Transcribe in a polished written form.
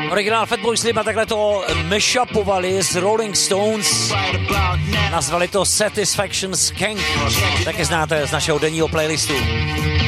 Originál Fatboy Slim a takhle to mashupovali z Rolling Stones. Nazvali to Satisfaction Skank. Taky znáte z našeho denního playlistu.